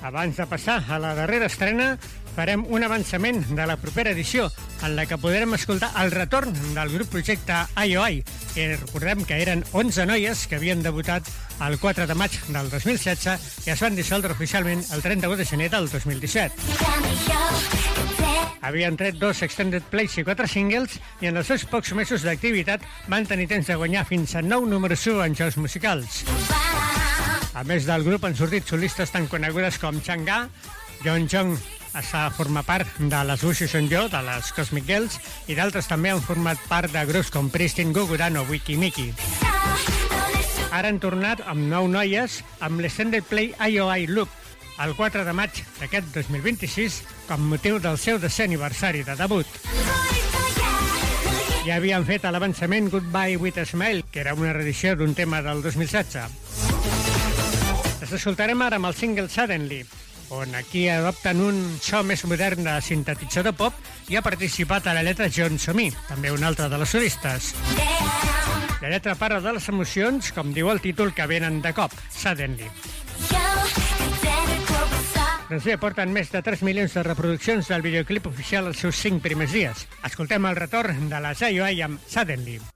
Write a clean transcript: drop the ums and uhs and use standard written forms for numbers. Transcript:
Abans de passar a la darrera estrena, farem un avançament de la propera edició, en la que podrem escoltar el retorn del grup projecte IOI. I recordem que eren 11 noies que havien debutat el 4 de maig del 2016 i es van dissoldre oficialment el 31 de gener del 2017. Havien tret 2 extended plays i 4 singles i en els seus pocs mesos d'activitat van tenir temps de guanyar fins a 9 números 1 en jocs musicals. A més del grup han sortit solistes tan conegudes com Chang'e, Yeonjong està a formar part de les Wushu Sonjo, de les Cosmic Girls, i d'altres també han format part de grups com Pristin, Guguran o Wiki Miki. Ara han tornat amb 9 noies amb l'Extended Play IOI Loop, el 4 de maig d'aquest 2026, com motiu del seu 10è aniversari de debut. Ja havien fet l'avançament Goodbye with a Smile, que era una reedició d'un tema del 2016. Les escoltarem ara amb el single Suddenly, on aquí adopten un so més modern de sintetitzador pop i ha participat a la lletra Jeon So-mi, també un altre de les solistes. La lletra parla de les emocions, com diu el títol, que venen de cop, Suddenly. Doncs bé, porten més de 3 milions de reproduccions del videoclip oficial els seus 5 primers dies. Escoltem el retorn de les IOI amb Suddenly.